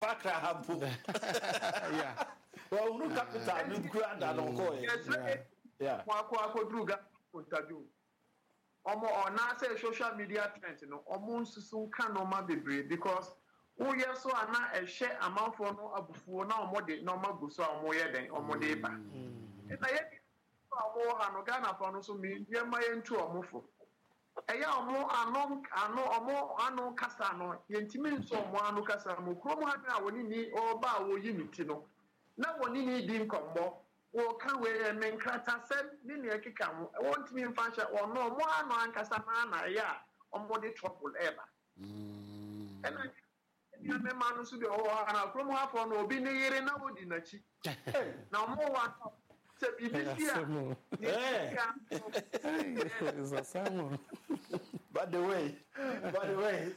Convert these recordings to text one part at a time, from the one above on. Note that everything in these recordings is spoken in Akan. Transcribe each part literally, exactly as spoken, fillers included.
Accra hapo. Yeah. Well, look at the new grand and go. Yeah. Kwa kwa kwa druga interview. Omo ona say social media trend no omo nsusu kan no ma bebre because wo ye so ana ehwe amanfo no abufuo na omo de no ma guso omo ye den omo de ba. Ita ye omo ha no Ghana fa no so mi ye ma ye ntu omo fo. Eya omo ano ano omo ano kasa no ye ntimi nso omo ano kasa mo krom ha na woni ni oba wo yi miti no na woni ni di nkombo wo kan we men krata sem ni ne ekika mo won timi mfa hye wo no mo ano ankasa na na ya omo de trouble ever mm ena ni me ma no so de o ana krom ha fo no obi ne yire na wodi na chi na mo wa se bibisia eh is a salmon. By the way, by the way,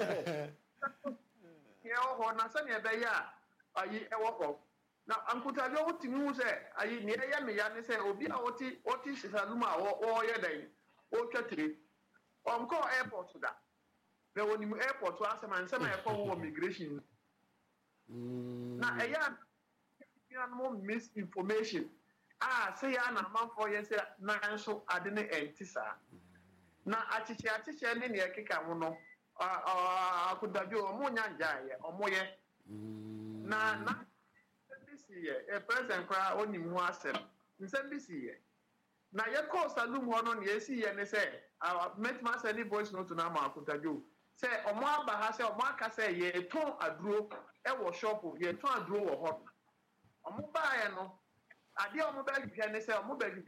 yeah, oh, na se ne be ya ayi e wo na ankutabi o timi hu se ayi ne ya me ya ne se obi a oti oti sisaluma a wo ye dan o twetire onko airport da be woni mu airport wa se man se ma e ko wo migration na e ya ya no misinformation ah se ya na manfo ye se na nso ade ne entisa na achichi achichi ne ne ekeka mu no akudabi o mu nya njaye o mu ye na na bisiye e present kra onim ho asem nsem bisiye na ye call salum ho no ne esi ye ne se met ma say ni voice note na ma akutajo se omo aba ha se omo aka se ye ton aduro e wo shop ye ton aduro wo ho omo ba ye no ade omo ba hwehwe ne se omo ba